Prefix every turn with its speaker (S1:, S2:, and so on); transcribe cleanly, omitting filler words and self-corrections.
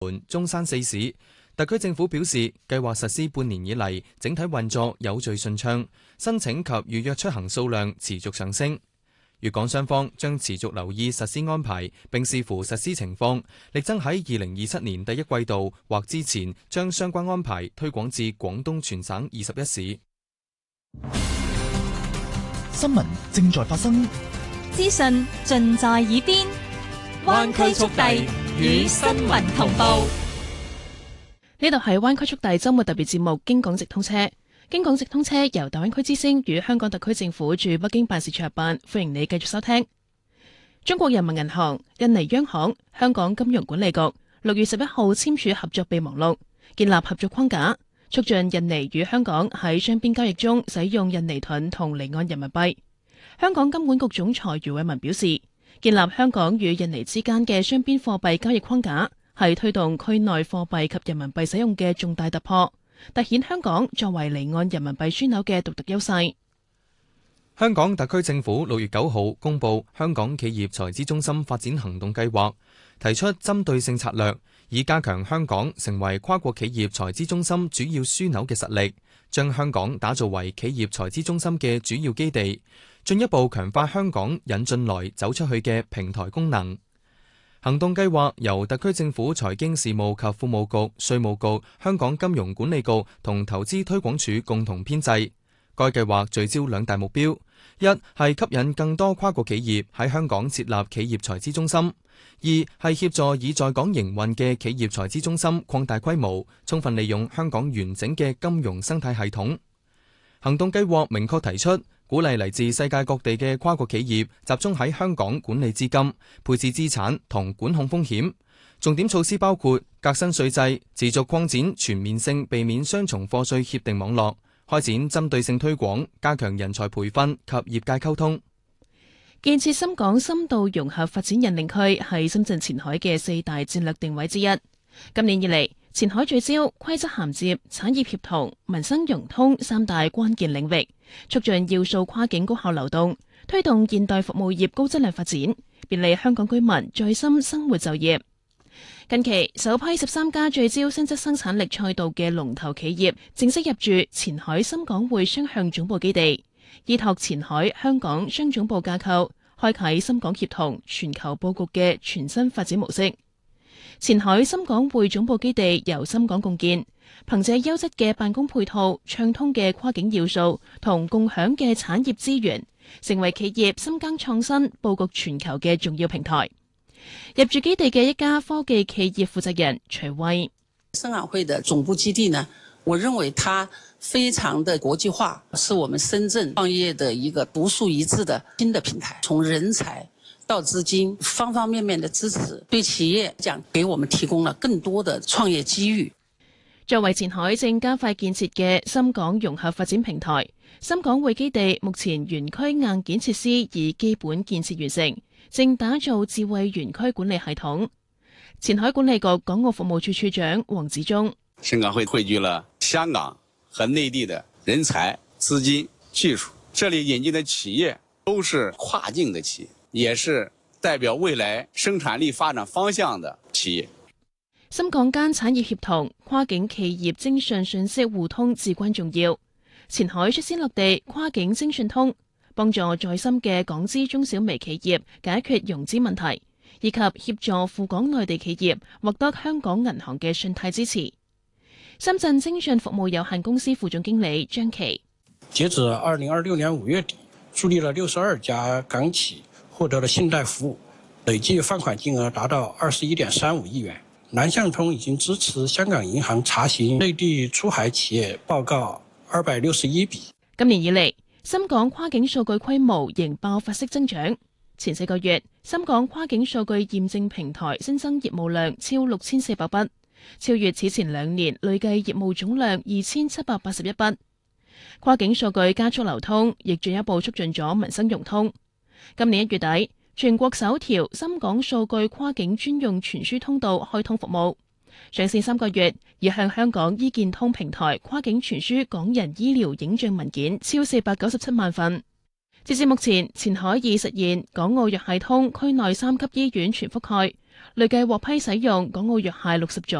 S1: 中山4市。特區政府表示，計劃實施半年以嚟，整體運作有序順暢，申請及預約出行數量持續上升。粵港雙方將持續留意實施安排，並視乎實施情況，力爭喺2027年第一季度或之前將相關安排推廣至廣東全省21市。
S2: 新聞正在發生，
S3: 資訊盡在耳邊，灣區速遞與新聞同步。
S4: 呢度係灣區速遞周末特別節目，經港直通車。經港直通車由大灣區之聲與香港特區政府駐北京辦事處合辦，歡迎你繼續收聽。中國人民銀行、印尼央行、香港金融管理局6月11號簽署合作備忘錄，建立合作框架，促進印尼與香港喺雙邊交易中使用印尼盾同離岸人民幣。香港金管局總裁余偉文表示，建立香港與印尼之間嘅雙邊貨幣交易框架，係推動區內貨幣及人民幣使用嘅重大突破，凸顯香港作為離岸人民幣樞紐嘅獨特優勢。
S1: 香港特區政府6月9號公布香港企業財資中心發展行動計劃，提出針對性策略，以加強香港成為跨國企業財資中心主要樞紐嘅實力，將香港打造為企業財資中心嘅主要基地，進一步強化香港引進來走出去嘅平台功能。行動計劃由特區政府財經事務及庫務局、稅務局、香港金融管理局同投資推廣署共同編製。該計劃聚焦2大目標：一係吸引更多跨國企業喺香港設立企業財資中心；二係協助已在港營運嘅企業財資中心擴大規模，充分利用香港完整嘅金融生態系統。行動計劃明確提出，鼓勵嚟自世界各地嘅跨國企業集中喺香港管理資金、配置資產同管控風險。重點措施包括革新稅制、持續擴展全面性避免雙重課稅協定網絡、開展針對性推廣、加強人才培訓及業界溝通。
S4: 建設深港深度融合發展引領區係深圳前海嘅4大戰略定位之一。今年以嚟，前海聚焦規則銜接、產業協同、民生融通3大關鍵領域，促進要素跨境高效流動，推動現代服務業高質量發展，便利香港居民在深生活就業。近期首批13家聚焦新質生產力賽道嘅龍頭企業正式入駐前海深港匯雙向總部基地，依託前海、香港雙總部架構，開啟深港協同全球佈局嘅全新發展模式。前海深港匯總部基地由深港共建，憑借優質嘅辦公配套、暢通嘅跨境要素同共享嘅產業資源，成為企業深耕創新、佈局全球嘅重要平台。入駐基地嘅一家科技企業負責人徐威：
S5: 深港匯的總部基地呢，我認為它非常的國際化，是我們深圳創業的一個獨樹一幟的新的平台。從人才到資金方方面面的支持，對企業講給我們提供了更多的創業機遇。
S4: 作為前海正加快建設嘅深港融合發展平台，深港匯基地目前園區硬件設施已基本建設完成，正打造智慧園區管理系統。前海管理局港澳服務處處長黃子忠：
S6: 深港匯匯聚了香港和內地的人才、資金、技術，這裡引進的企業都是跨境的企業，也是代表未來生產力發展方向的企業。
S4: 深港間產業協同、跨境企業徵信信息互通至關重要。前海率先落地跨境徵信通，幫助在深嘅港資中小微企業解決融資問題，以及協助赴港內地企業獲得香港銀行嘅信貸支持。深圳徵信服務有限公司副總經理張琪：
S7: 截至2026年5月底，助力了62家港企獲得了信貸服務，累計放款金額達到21.35億元。南向通已經支持香港銀行查詢內地出海企業報告261筆。
S4: 今年以嚟，深港跨境數據規模仍爆發式增長。前4個月，深港跨境數據驗證平台新增業務量超6400筆，超越此前2年累計業務總量2781筆。跨境數據加速流通，亦進一步促進咗民生融通。今年1月底，全國首條深港數據跨境專用傳輸通道開通服務，上線3個月，已向香港醫健通平台跨境傳輸港人醫療影像文件超497萬份。截至目前，前海已實現港澳藥系通區內3級醫院全覆蓋， 累計獲批使用港澳藥械60種。